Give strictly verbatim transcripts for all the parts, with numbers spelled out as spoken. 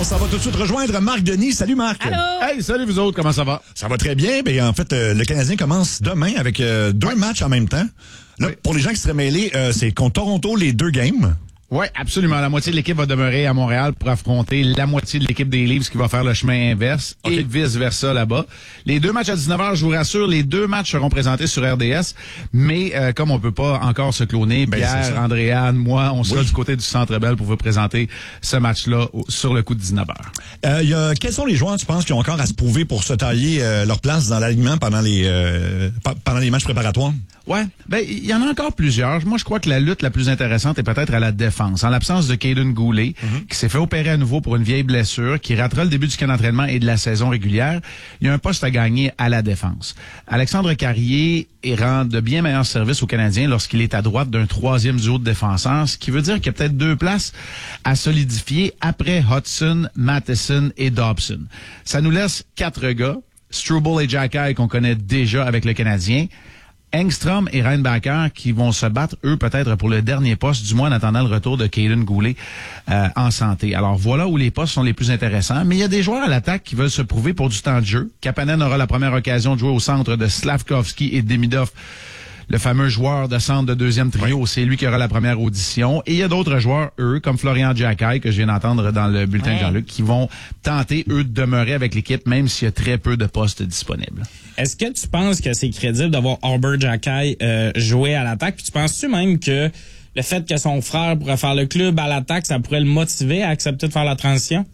s'en va tout de suite rejoindre Marc Denis. Salut Marc. Allô. Hey, salut vous autres, comment ça va? Ça va très bien. Ben, en fait, euh, le Canadien commence demain avec euh, deux ouais. matchs en même temps. Là, oui. Pour les gens qui seraient mêlés, euh, c'est contre Toronto les deux games. Oui, absolument. La moitié de l'équipe va demeurer à Montréal pour affronter la moitié de l'équipe des Leafs qui va faire le chemin inverse okay. et vice-versa là-bas. Les deux matchs à dix-neuf heures, je vous rassure, les deux matchs seront présentés sur R D S, mais euh, comme on peut pas encore se cloner, ben, Pierre, Andréane, moi, on sera oui. du côté du Centre Bell pour vous présenter ce match-là sur le coup de dix-neuf heures. Euh, y a, quels sont les joueurs, tu penses, qui ont encore à se prouver pour se tailler euh, leur place dans l'alignement pendant les euh, pendant les matchs préparatoires? Ouais, ben il y en a encore plusieurs. Moi, je crois que la lutte la plus intéressante est peut-être à la défense. En l'absence de Caden Goulet, mm-hmm. qui s'est fait opérer à nouveau pour une vieille blessure, qui ratera le début du camp d'entraînement et de la saison régulière, il y a un poste à gagner à la défense. Alexandre Carrier rend de bien meilleurs services aux Canadiens lorsqu'il est à droite d'un troisième duo de défenseurs, ce qui veut dire qu'il y a peut-être deux places à solidifier après Hudson, Matheson et Dobson. Ça nous laisse quatre gars, Struble et Jacky qu'on connaît déjà avec le Canadien, Engstrom et Reinbacher qui vont se battre, eux, peut-être pour le dernier poste, du moins en attendant le retour de Caden Goulet euh, en santé. Alors, voilà où les postes sont les plus intéressants. Mais il y a des joueurs à l'attaque qui veulent se prouver pour du temps de jeu. Kapanen aura la première occasion de jouer au centre de Slavkovski et Demidov, le fameux joueur de centre de deuxième trio. Oui. C'est lui qui aura la première audition. Et il y a d'autres joueurs, eux, comme Florian Jacky, que je viens d'entendre dans le bulletin ouais. de Jean-Luc, qui vont tenter, eux, de demeurer avec l'équipe, même s'il y a très peu de postes disponibles. Est-ce que tu penses que c'est crédible d'avoir Arber Jacky euh, jouer à l'attaque? Puis tu penses-tu même que le fait que son frère pourrait faire le club à l'attaque, ça pourrait le motiver à accepter de faire la transition?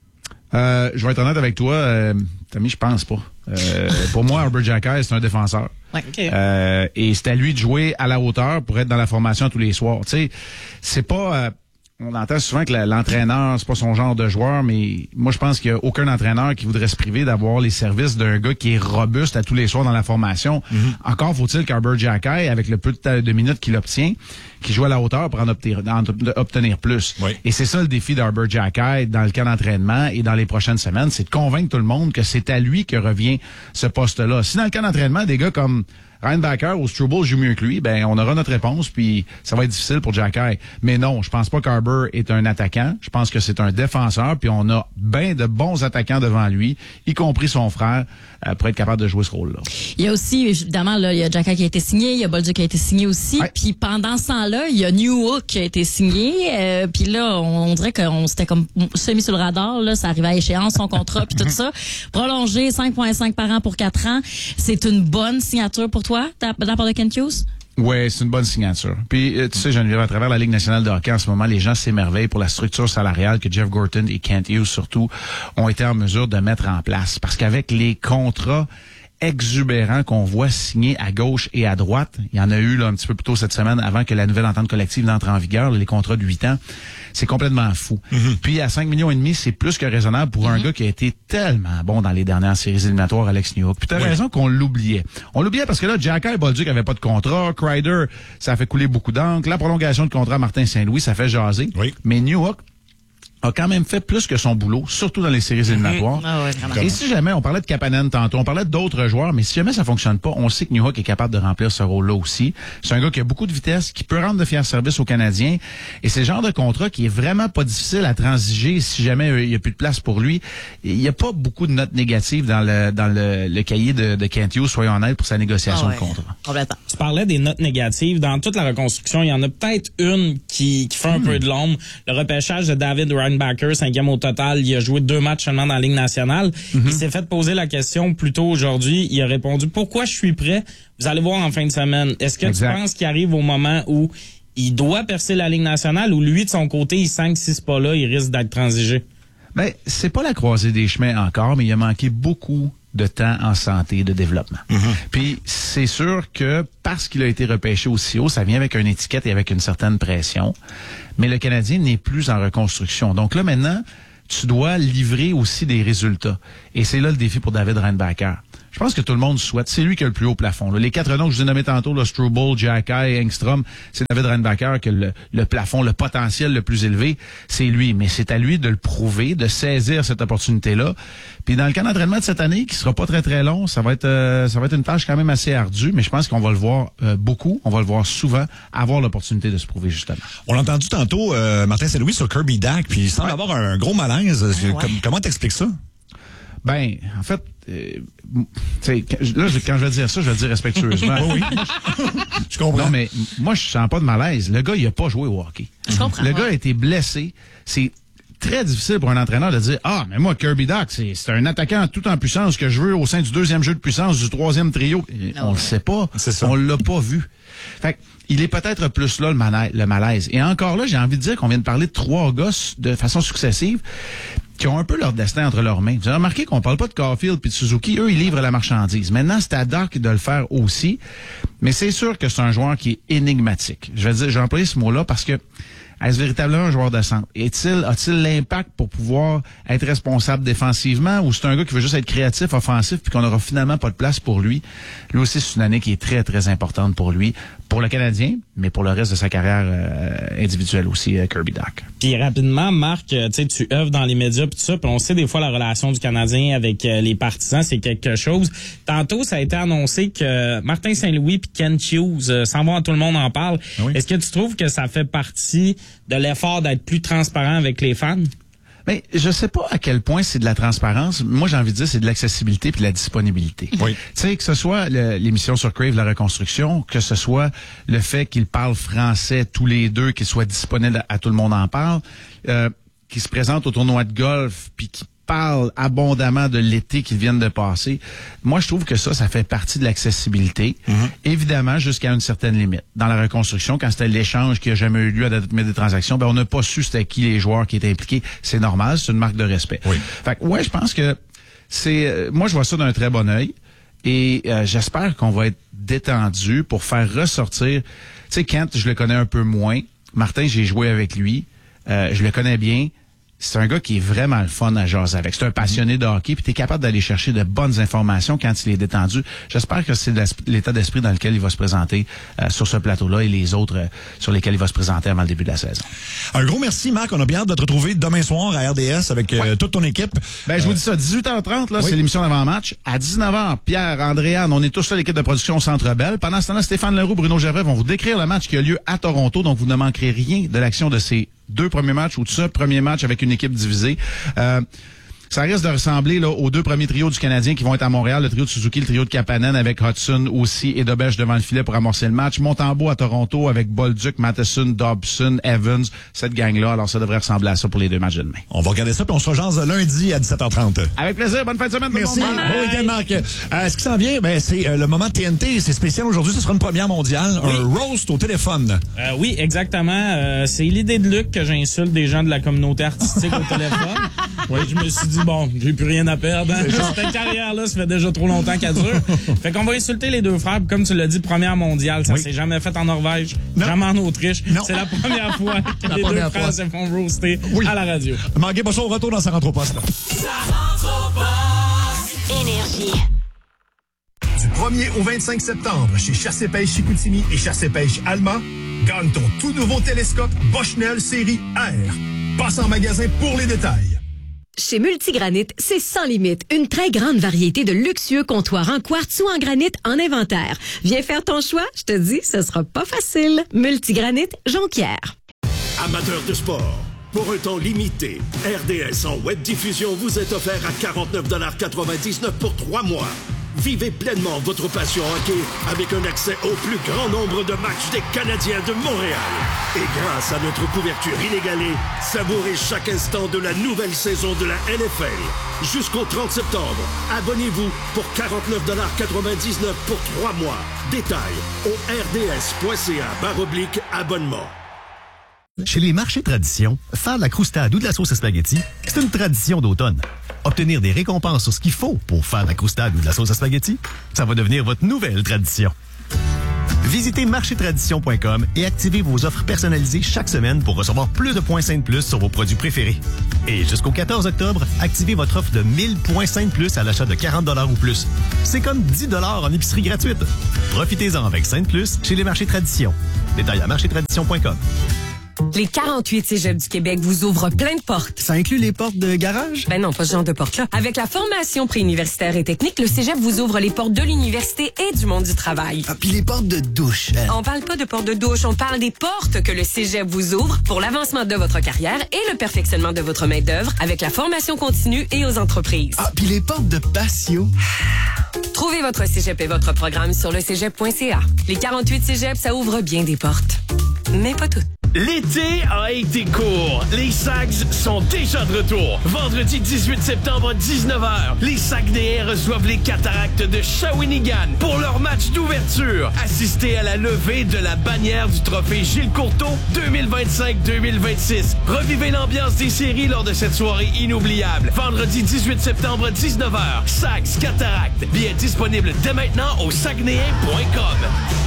Euh, je vais être honnête avec toi, euh, Tommy, je pense pas. Euh, pour moi, Arber Jacky, c'est un défenseur. Ouais, okay. euh, et c'est à lui de jouer à la hauteur pour être dans la formation tous les soirs. Tu sais, c'est pas... Euh, on entend souvent que la, l'entraîneur, c'est pas son genre de joueur, mais moi, je pense qu'il y a aucun entraîneur qui voudrait se priver d'avoir les services d'un gars qui est robuste à tous les soirs dans la formation. Mm-hmm. Encore faut-il qu'Arber Jacky, avec le peu de, de minutes qu'il obtient, qu'il joue à la hauteur pour en obtenir, en obtenir plus. Oui. Et c'est ça le défi d'Arber Jacky dans le camp d'entraînement et dans les prochaines semaines, c'est de convaincre tout le monde que c'est à lui que revient ce poste-là. Si dans le camp d'entraînement, des gars comme Reinbacher ou Struble joue mieux que lui, ben on aura notre réponse, puis ça va être difficile pour Jacky. Mais non, je pense pas qu'Arber est un attaquant. Je pense que c'est un défenseur, puis on a bien de bons attaquants devant lui, y compris son frère, euh, pour être capable de jouer ce rôle-là. Il y a aussi, évidemment, là, il y a Jacky qui a été signé, il y a Bolduc qui a été signé aussi, ouais. Puis pendant ce temps-là, il y a Newhook qui a été signé, euh, puis là, on, on dirait qu'on s'était comme semi sur le radar, là, ça arrivait à échéance, son contrat, puis tout ça. Prolongé, cinq virgule cinq par an pour quatre ans, c'est une bonne signature pour toi, de la part de Kent Hughes? Oui, c'est une bonne signature. Puis, euh, tu sais, Geneviève, à travers la Ligue nationale de hockey, en ce moment, les gens s'émerveillent pour la structure salariale que Jeff Gorton et Kent Hughes, surtout, ont été en mesure de mettre en place. Parce qu'avec les contrats exubérants qu'on voit signer à gauche et à droite, il y en a eu là un petit peu plus tôt cette semaine avant que la nouvelle entente collective n'entre en vigueur, là, les contrats de huit ans, c'est complètement fou. Mm-hmm. Puis à cinq millions et demi, c'est plus que raisonnable pour mm-hmm. un gars qui a été tellement bon dans les dernières séries éliminatoires, Alex Newhook. Puis t'as oui. raison qu'on l'oubliait. On l'oubliait parce que là, Jacky et Bolduc n'avaient pas de contrat, Kreider, ça a fait couler beaucoup d'encre, la prolongation de contrat à Martin Saint-Louis, ça fait jaser. Oui. Mais Newhook a quand même fait plus que son boulot, surtout dans les séries éliminatoires. Ah ouais, et si jamais, on parlait de Kapanen tantôt, on parlait d'autres joueurs, mais si jamais ça fonctionne pas, on sait que Newhook est capable de remplir ce rôle-là aussi. C'est un gars qui a beaucoup de vitesse, qui peut rendre de fiers services aux Canadiens, et c'est le genre de contrat qui est vraiment pas difficile à transiger si jamais il y a plus de place pour lui. Il y a pas beaucoup de notes négatives dans le dans le, le cahier de, de Kent Hughes, soyons honnêtes, pour sa négociation ah ouais, de contrat. Complètement. Tu parlais des notes négatives. Dans toute la reconstruction, il y en a peut-être une qui, qui fait un hmm. peu de l'ombre. Le repêchage de David Reinbacher, cinquième au total, il a joué deux matchs seulement dans la Ligue nationale. Mm-hmm. Il s'est fait poser la question plus tôt aujourd'hui. Il a répondu « Pourquoi je suis prêt? Vous allez voir en fin de semaine. » Est-ce que exact. Tu penses qu'il arrive au moment où il doit percer la Ligue nationale ou lui, de son côté, il sent que si c'est pas là, il risque d'être transigé? Ben, c'est pas la croisée des chemins encore, mais il a manqué beaucoup de temps en santé, de développement. Mm-hmm. Puis c'est sûr que parce qu'il a été repêché aussi haut, ça vient avec une étiquette et avec une certaine pression. Mais le Canadien n'est plus en reconstruction. Donc là, maintenant, tu dois livrer aussi des résultats. Et c'est là le défi pour David Reinbacher. je pense que tout le monde souhaite. C'est lui qui a le plus haut plafond. Là. Les quatre noms que je vous ai nommés tantôt, là, Struble, Xhekaj, Engstrom, c'est David Reinbacher qui a le, le plafond, le potentiel le plus élevé. C'est lui. Mais c'est à lui de le prouver, de saisir cette opportunité-là. Puis dans le camp d'entraînement de cette année, qui sera pas très très long, ça va être euh, ça va être une tâche quand même assez ardue, mais je pense qu'on va le voir euh, beaucoup, on va le voir souvent, avoir l'opportunité de se prouver justement. On l'a entendu tantôt, euh, Martin Saint-Louis sur Kirby Dach, puis il semble ouais. avoir un gros malaise. Ouais, ouais. Comment t'expliques ça? Ben, en fait, euh, là, quand je vais dire ça, je vais le dire respectueusement. Oui, oui. Je comprends. Non, mais moi, je sens pas de malaise. Le gars, il a pas joué au hockey. Je comprends. Le gars ouais. a été blessé. C'est très difficile pour un entraîneur de dire « Ah, mais moi, Kirby Dach, c'est, c'est un attaquant tout en puissance que je veux au sein du deuxième jeu de puissance du troisième trio. » On le sait pas. C'est ça. On l'a pas vu. Fait que, il est peut-être plus là, le malaise, le malaise. Et encore là, j'ai envie de dire qu'on vient de parler de trois gars de façon successive qui ont un peu leur destin entre leurs mains. Vous avez remarqué qu'on parle pas de Caulfield puis de Suzuki. Eux, ils livrent la marchandise. Maintenant, c'est à Dach de le faire aussi. Mais c'est sûr que c'est un joueur qui est énigmatique. Je vais dire, j'ai employé ce mot-là parce que est-ce véritablement un joueur de centre? Est-il, a-t-il l'impact pour pouvoir être responsable défensivement ou c'est un gars qui veut juste être créatif, offensif puis qu'on n'aura finalement pas de place pour lui? Lui aussi, c'est une année qui est très, très importante pour lui, pour le Canadien, mais pour le reste de sa carrière euh, individuelle aussi, euh, Kirby Dach. Puis rapidement, Marc, tu sais, tu œuvres dans les médias puis tout ça, puis on sait des fois la relation du Canadien avec euh, les partisans, c'est quelque chose. Tantôt, ça a été annoncé que Martin Saint-Louis puis Ken Hughes euh, s'en vont, tout le monde en parle. Oui. Est-ce que tu trouves que ça fait partie de l'effort d'être plus transparent avec les fans? Mais je sais pas à quel point c'est de la transparence. Moi, j'ai envie de dire c'est de l'accessibilité puis de la disponibilité. Oui. Tu sais, que ce soit le, l'émission sur Crave, la reconstruction, que ce soit le fait qu'ils parlent français tous les deux, qu'ils soient disponibles à, à tout le monde en parle, euh, qu'ils se présentent au tournoi de golf puis qu'ils parlent abondamment de l'été qu'ils viennent de passer. Moi, je trouve que ça, ça fait partie de l'accessibilité. Mm-hmm. Évidemment, jusqu'à une certaine limite. Dans la reconstruction, quand c'était l'échange qui a jamais eu lieu à date des transactions, ben on n'a pas su c'était qui les joueurs qui étaient impliqués. C'est normal, c'est une marque de respect. Oui. Fait que, ouais, je pense que c'est... Euh, moi, je vois ça d'un très bon œil. Et euh, j'espère qu'on va être détendu pour faire ressortir... Tu sais, Kent, je le connais un peu moins. Martin, j'ai joué avec lui. Euh, je le connais bien. C'est un gars qui est vraiment le fun à jaser avec. C'est un passionné de hockey, puis t'es capable d'aller chercher de bonnes informations quand il est détendu. J'espère que c'est l'état d'esprit dans lequel il va se présenter euh, sur ce plateau-là et les autres euh, sur lesquels il va se présenter avant le début de la saison. Un gros merci, Marc. On a bien hâte de te retrouver demain soir à R D S avec euh, ouais. toute ton équipe. Ben, je euh... vous dis ça, dix-huit heures trente, là, oui. c'est l'émission d'avant-match. À dix-neuf heures, Pierre, Andréane, on est tous là, l'équipe de production au Centre Bell. Pendant ce temps-là, Stéphane Leroux, Bruno Gervais vont vous décrire le match qui a lieu à Toronto, donc vous ne manquerez rien de l'action de ces deux premiers matchs ou de ce premier match avec une équipe divisée. Euh, ça risque de ressembler là, aux deux premiers trios du Canadien qui vont être à Montréal, le trio de Suzuki, le trio de Kapanen avec Hudson aussi et Dobèche devant le filet pour amorcer le match. Montembeault à Toronto avec Bolduc, Matheson, Dobson, Evans, cette gang-là. Alors ça devrait ressembler à ça pour les deux matchs de demain. On va regarder ça puis on se rejase lundi à dix-sept heures trente. Avec plaisir, bonne fin de semaine. Merci. Bon week-end, Marc. Euh, ce qui s'en vient, ben, c'est euh, le moment de T N T. C'est spécial aujourd'hui, ce sera une première mondiale. Oui. Un roast au téléphone. Euh, oui, exactement. Euh, c'est l'idée de Luc que j'insulte des gens de la communauté artistique au téléphone. Oui, je me suis dit, bon, j'ai plus rien à perdre. Hein? Cette carrière-là, ça fait déjà trop longtemps qu'elle dure. Fait qu'on va insulter les deux frères. Comme tu l'as dit, première mondiale. Ça oui. s'est jamais fait en Norvège, non. jamais en Autriche. Non. C'est la première fois que la les deux frères se font roaster oui. à la radio. Manquez pas ça au retour dans sa rentre au poste. Énergie. Du premier au vingt-cinq septembre, chez Chasse et Pêche Chicoutimi et Chasse et Pêche Alma, gagne ton tout nouveau télescope Bushnell série R. Passe en magasin pour les détails. Chez Multigranit, c'est sans limite. Une très grande variété de luxueux comptoirs en quartz ou en granit en inventaire. Viens faire ton choix, je te dis, ce sera pas facile. Multigranit, Jonquière. Amateurs de sport, pour un temps limité, R D S en web diffusion vous est offert à quarante-neuf dollars quatre-vingt-dix-neuf pour trois mois. Vivez pleinement votre passion hockey avec un accès au plus grand nombre de matchs des Canadiens de Montréal. Et grâce à notre couverture inégalée, savourez chaque instant de la nouvelle saison de la N F L. Jusqu'au trente septembre, abonnez-vous pour quarante-neuf dollars quatre-vingt-dix-neuf pour trois mois. Détails au rds.ca barre oblique abonnement. Chez les marchés tradition, faire de la croustade ou de la sauce à spaghetti, c'est une tradition d'automne. Obtenir des récompenses sur ce qu'il faut pour faire de la croustade ou de la sauce à spaghetti, ça va devenir votre nouvelle tradition. Visitez marché tradition point com et activez vos offres personnalisées chaque semaine pour recevoir plus de points Saint Plus sur vos produits préférés. Et jusqu'au quatorze octobre, activez votre offre de mille points Saint Plus à l'achat de quarante dollars ou plus. C'est comme dix dollars en épicerie gratuite. Profitez-en avec Saint Plus chez les marchés Tradition. Détails à marché tradition point com. Les quarante-huit cégeps du Québec vous ouvrent plein de portes. Ça inclut les portes de garage? Ben non, pas ce genre de portes-là. Avec la formation préuniversitaire et technique, le cégep vous ouvre les portes de l'université et du monde du travail. Ah, puis les portes de douche. Hein? On parle pas de portes de douche, on parle des portes que le cégep vous ouvre pour l'avancement de votre carrière et le perfectionnement de votre main-d'œuvre avec la formation continue et aux entreprises. Ah, puis les portes de patio. Trouvez votre cégep et votre programme sur le cégep point c a. Les quarante-huit cégeps, ça ouvre bien des portes. Mais pas toutes. L'été a été court. Les Sags sont déjà de retour. Vendredi dix-huit septembre à dix-neuf heures, les Saguenayens reçoivent les Cataractes de Shawinigan pour leur match d'ouverture. Assistez à la levée de la bannière du trophée Gilles Courteau deux mille vingt-cinq deux mille vingt-six. Revivez l'ambiance des séries lors de cette soirée inoubliable. Vendredi dix-huit septembre à dix-neuf heures, Sags Cataractes. Billets disponibles dès maintenant au saguenayen point com.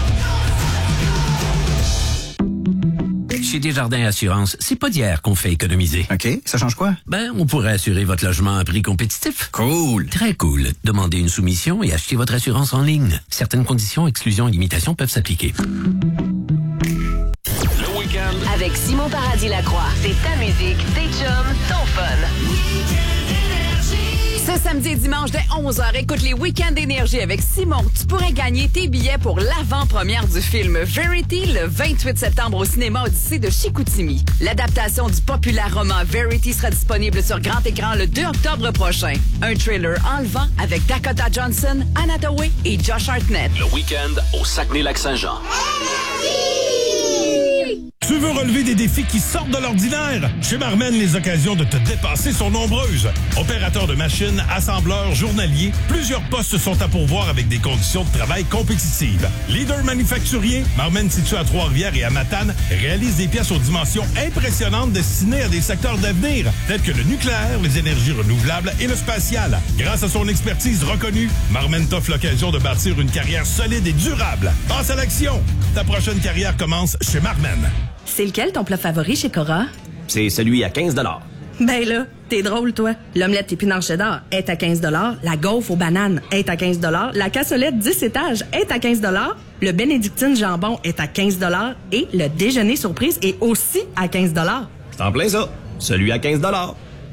Chez Desjardins Assurance, c'est pas d'hier qu'on fait économiser. OK, ça change quoi? Ben, on pourrait assurer votre logement à prix compétitif. Cool. Très cool. Demandez une soumission et achetez votre assurance en ligne. Certaines conditions, exclusions et limitations peuvent s'appliquer. Le week-end Avec Simon Paradis-Lacroix, c'est ta musique, tes chums, ton fun. Ce samedi et dimanche dès onze heures, écoute les Week-ends d'énergie avec Simon. Tu pourrais gagner tes billets pour l'avant-première du film Verity le vingt-huit septembre au cinéma Odyssée de Chicoutimi. L'adaptation du populaire roman Verity sera disponible sur grand écran le deux octobre prochain. Un thriller enlevant avec Dakota Johnson, Anna Hathaway et Josh Hartnett. Le week-end au Saguenay-Lac-Saint-Jean. Tu veux relever des défis qui sortent de l'ordinaire? Chez Marmen, les occasions de te dépasser sont nombreuses. Opérateur de machines, assembleur, journalier, plusieurs postes sont à pourvoir avec des conditions de travail compétitives. Leader manufacturier, Marmen, situé à Trois-Rivières et à Matane, réalise des pièces aux dimensions impressionnantes destinées à des secteurs d'avenir, tels que le nucléaire, les énergies renouvelables et le spatial. Grâce à son expertise reconnue, Marmen t'offre l'occasion de bâtir une carrière solide et durable. Passe à l'action! Ta prochaine carrière commence chez Marmen. C'est lequel ton plat favori chez Cora? C'est celui à quinze dollars. Ben là, t'es drôle, toi. L'omelette épinard cheddar est à quinze dollars. La gaufre aux bananes est à quinze dollars. La cassolette dix étages est à quinze dollars. Le bénédictine jambon est à quinze dollars. Et le déjeuner surprise est aussi à quinze dollars. C'est en plein ça. Celui à quinze dollars.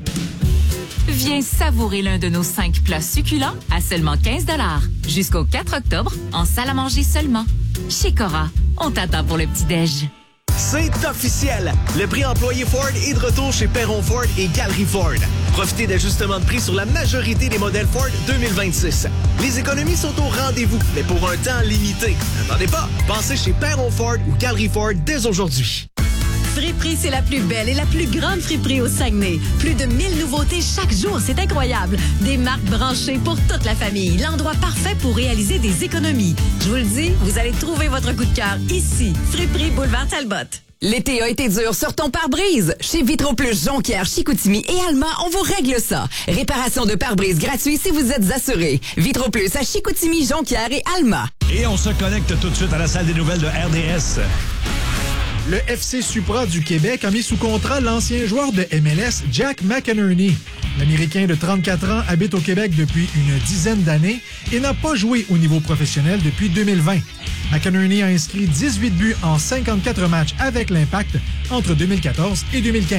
Viens savourer l'un de nos cinq plats succulents à seulement quinze dollars. Jusqu'au quatre octobre, en salle à manger seulement. Chez Cora, on t'attend pour le petit-déj. C'est officiel! Le prix employé Ford est de retour chez Perron Ford et Galerie Ford. Profitez d'ajustements de prix sur la majorité des modèles Ford deux mille vingt-six. Les économies sont au rendez-vous, mais pour un temps limité. N'attendez pas, passez chez Perron Ford ou Galerie Ford dès aujourd'hui. Friperie, c'est la plus belle et la plus grande friperie au Saguenay. Plus de mille nouveautés chaque jour, c'est incroyable. Des marques branchées pour toute la famille. L'endroit parfait pour réaliser des économies. Je vous le dis, vous allez trouver votre coup de cœur ici. Friperie Boulevard Talbot. L'été a été dur sur ton pare-brise. Chez Vitro Plus Jonquière, Chicoutimi et Alma, on vous règle ça. Réparation de pare-brise gratuit si vous êtes assuré. Vitro Plus à Chicoutimi, Jonquière et Alma. Et on se connecte tout de suite à la salle des nouvelles de R D S. Le F C Supra du Québec a mis sous contrat l'ancien joueur de M L S, Jack McInerney. L'Américain de trente-quatre ans habite au Québec depuis une dizaine d'années et n'a pas joué au niveau professionnel depuis deux mille vingt. McInerney a inscrit dix-huit buts en cinquante-quatre matchs avec l'Impact entre deux mille quatorze et deux mille quinze.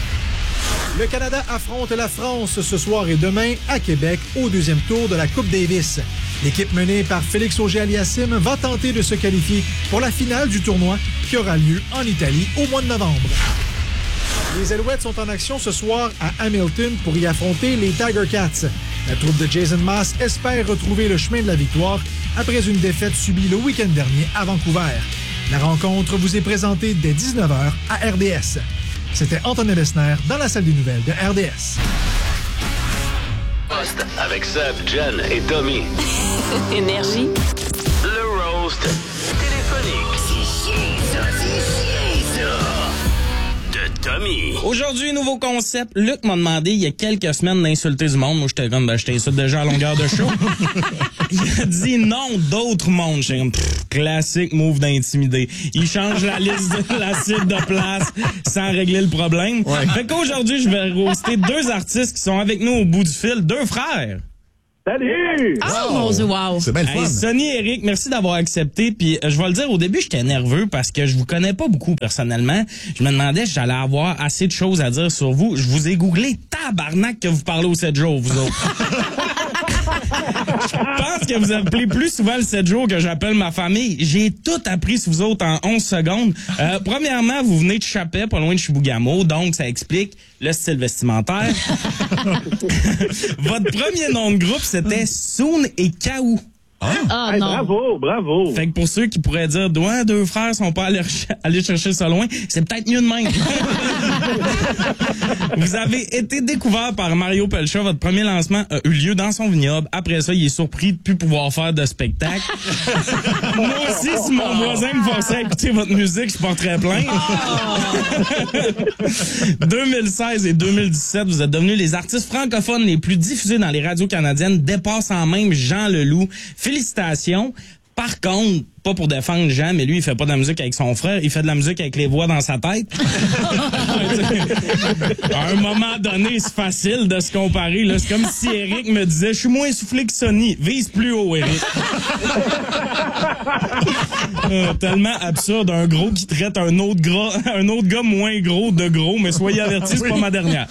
Le Canada affronte la France ce soir et demain à Québec au deuxième tour de la Coupe Davis. L'équipe menée par Félix Auger-Aliassime va tenter de se qualifier pour la finale du tournoi qui aura lieu en Italie au mois de novembre. Les Alouettes sont en action ce soir à Hamilton pour y affronter les Tiger Cats. La troupe de Jason Maas espère retrouver le chemin de la victoire après une défaite subie le week-end dernier à Vancouver. La rencontre vous est présentée dès dix-neuf heures à R D S. C'était Antoine Lessner dans la salle des nouvelles de R D S. Poste avec Seb, Jen et Tommy. Énergie. Le roast téléphonique. C'est chier, ça, c'est chier, ça. De Tommy. Aujourd'hui, nouveau concept. Luc m'a demandé il y a quelques semaines d'insulter du monde. Moi, j'étais comme, ben, je t'insulte déjà à longueur de show. Il a dit non d'autres mondes. J'étais comme, pff, classique move d'intimider. Il change la liste de la cible de place sans régler le problème. Ouais. Fait qu'aujourd'hui, je vais roaster deux artistes qui sont avec nous au bout du fil. Deux frères. Salut! Oh mon Dieu, wow! C'est bien le fun. Hey, Sonny et Eric, merci d'avoir accepté. Puis euh, je vais le dire, au début, j'étais nerveux parce que je vous connais pas beaucoup personnellement. Je me demandais si j'allais avoir assez de choses à dire sur vous. Je vous ai googlé tabarnak que vous parlez au sept jours, vous autres. Je pense que vous appelez plus souvent le sept jours que j'appelle ma famille. J'ai tout appris sur vous autres en onze secondes. Euh, premièrement, vous venez de Chapet, pas loin de Chibougamau, donc ça explique le style vestimentaire. Votre premier nom de groupe, c'était Soon et Kaou. Ah, ah hey, non. Bravo, bravo. Fait que pour ceux qui pourraient dire, ouais, deux frères sont pas allés, aller chercher ça loin, c'est peut-être mieux de même. Vous avez été découvert par Mario Pelcha. Votre premier lancement a eu lieu dans son vignoble. Après ça, il est surpris de plus pouvoir faire de spectacle. Moi aussi, si mon voisin me forçait à écouter votre musique, je porterais plainte. deux mille seize et deux mille dix-sept, vous êtes devenus les artistes francophones les plus diffusés dans les radios canadiennes, dépassant même Jean Leloup. Félicitations. Par contre, pas pour défendre Jean, mais lui, il fait pas de la musique avec son frère, il fait de la musique avec les voix dans sa tête. À un moment donné, c'est facile de se comparer. Là. C'est comme si Eric me disait, je suis moins essoufflé que Sonny. Vise plus haut, Eric. euh, tellement absurde, un gros qui traite un autre gras, un autre gars moins gros de gros, mais soyez avertis, c'est pas ma dernière.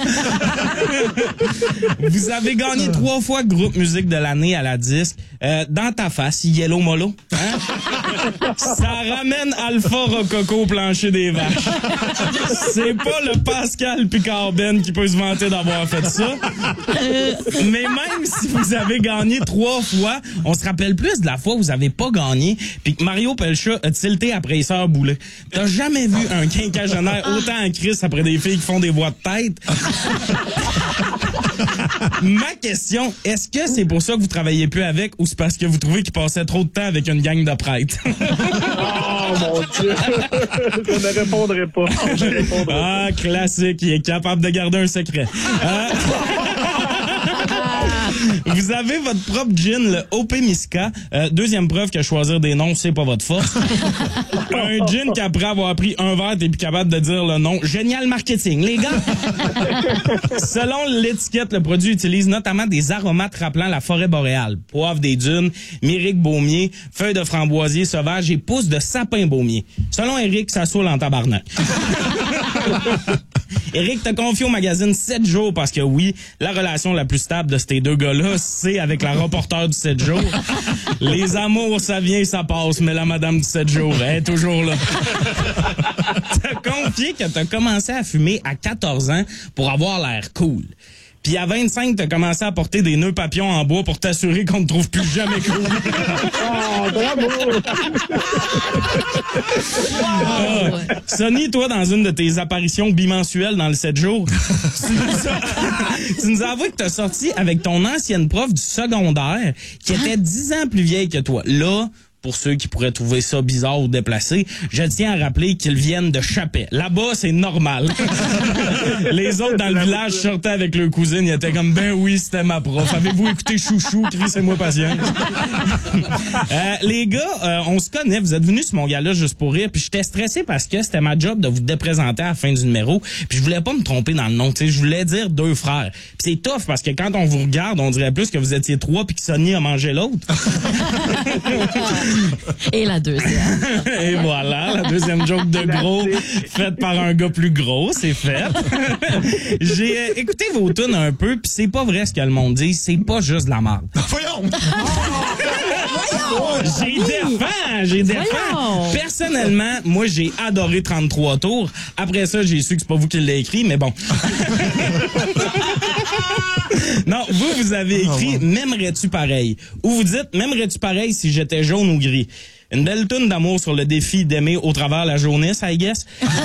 Vous avez gagné trois fois groupe musique de l'année à la disque. Euh, dans ta face, Yellow Molo. Hein? Ça ramène Alpha Rococo au plancher des vaches. C'est pas le Pascal Picard Ben qui peut se vanter d'avoir fait ça. Euh, mais même si vous avez gagné trois fois, on se rappelle plus de la fois où vous avez pas gagné, puis que Mario Pelcha a tilté après Sœur Boulet. T'as jamais vu un quinquagénaire autant en crise après des filles qui font des voix de tête? Ma question, est-ce que c'est pour ça que vous travaillez plus avec ou c'est parce que vous trouvez qu'il passait trop de temps avec une gang de prêtres? Oh mon Dieu! Je ne répondrai pas. Je ne répondrai ah, pas. Classique, il est capable de garder un secret. Euh... Vous avez votre propre gin, le O P Miska. Euh, deuxième preuve que choisir des noms, c'est pas votre force. Un gin qu'après avoir pris un verre, t'es plus capable de dire le nom. Génial marketing, les gars! Selon l'étiquette, le produit utilise notamment des aromates rappelant la forêt boréale. Poivre des dunes, myrique baumier, feuilles de framboisier sauvage et pousses de sapin baumier. Selon Eric, ça saoule en tabarnak. Eric t'a confié au magazine sept jours parce que oui, la relation la plus stable de ces deux gars-là, c'est avec la reporter du sept jours. Les amours, ça vient, ça passe, mais la madame du sept jours, elle est toujours là. T'as confié que t'as commencé à fumer à quatorze ans pour avoir l'air cool. Puis à vingt-cinq, t'as commencé à porter des nœuds papillons en bois pour t'assurer qu'on ne te trouve plus jamais cool. Oh, bravo! Wow. Ah, Sonny, toi, dans une de tes apparitions bimensuelles dans le sept jours, tu nous as, tu nous as avoué que t'as sorti avec ton ancienne prof du secondaire qui était dix ans plus vieille que toi. Là, pour ceux qui pourraient trouver ça bizarre ou déplacé, je tiens à rappeler qu'ils viennent de Chapet. Là-bas, c'est normal. Les autres dans le village sortaient avec leur cousine, ils étaient comme, ben oui, c'était ma prof. Avez-vous écouté Chouchou, crissez-moi patience. euh, les gars, euh, on se connaît, vous êtes venus sur mon gala juste pour rire, puis j'étais stressé parce que c'était ma job de vous déprésenter à la fin du numéro, puis je voulais pas me tromper dans le nom, tu sais, je voulais dire deux frères. Puis c'est tough parce que quand on vous regarde, on dirait plus que vous étiez trois puis que Sonny a mangé l'autre. Et la deuxième. Et voilà, la deuxième joke de gros faite par un gars plus gros, c'est fait. J'ai euh, écouté vos tunes un peu, puis c'est pas vrai ce que le monde dit, c'est pas juste de la merde. Voyons! J'ai défend, j'ai défend. Personnellement, moi j'ai adoré trente-trois tours. Après ça, j'ai su que c'est pas vous qui l'avez écrit, mais bon. Non, vous, vous avez écrit « M'aimerais-tu pareil » ou vous dites « M'aimerais-tu pareil si j'étais jaune ou gris ». Une belle toune d'amour sur le défi d'aimer au travers la jaunisse, I guess.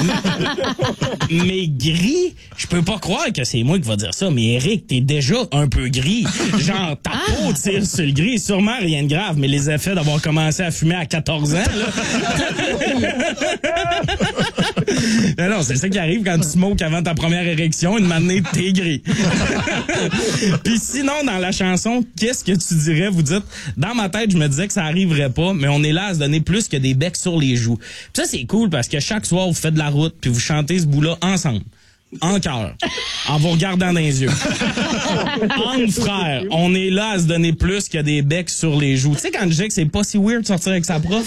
Mais gris, je peux pas croire que c'est moi qui va dire ça, mais Eric, t'es déjà un peu gris. Genre, ta peau tire sur le gris, sûrement rien de grave, mais les effets d'avoir commencé à fumer à quatorze ans, là. Non, non, non, c'est ça qui arrive quand tu smokes avant ta première érection, une matinée, t'es gris. Puis sinon, dans la chanson, qu'est-ce que tu dirais? Vous dites, dans ma tête, je me disais que ça arriverait pas, mais on est là à se donner plus que des becs sur les joues. Puis ça, c'est cool parce que chaque soir, vous faites de la route, puis vous chantez ce bout-là ensemble. En cœur, en vous regardant dans les yeux. Entre frères, on est là à se donner plus que des becs sur les joues. Tu sais, quand je dis que c'est pas si weird de sortir avec sa prof?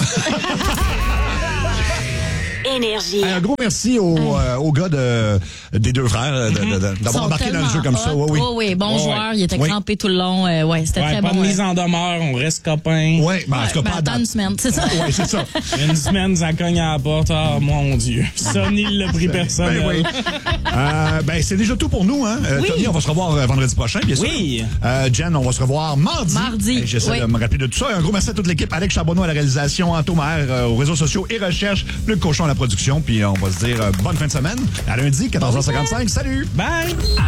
Énergie. Un gros merci aux, euh, aux gars de, des deux frères de, de, de, d'avoir embarqué dans le jeu comme ça. Oui, oui. oui. oui, bon ouais, joueur, ouais. il était oui. crampé tout le long. Euh, ouais, c'était ouais, très pas bon. de mise ouais. en demeure, on reste copains. Oui, ben, en tout cas, Ben, pas à attends date. une semaine, c'est ça? Oui, c'est ça. Une semaine, ça cogne à la porte. Ah, mon Dieu. Sonny l'a pris personnel. Ben, oui. euh, ben, c'est déjà tout pour nous, hein. Euh, Oui. Tony, on va se revoir euh, vendredi prochain, bien sûr. Oui. Euh, Jen, on va se revoir mardi. Mardi. Et j'essaie oui. de me rappeler de tout ça. Et un gros merci à toute l'équipe. Alex Charbonneau à la réalisation, Anto Maher euh, aux réseaux sociaux et recherche, Luc Cochon à la production. Puis on va se dire euh, bonne fin de semaine. À lundi, quatorze heures cinquante-cinq. Salut! Bye!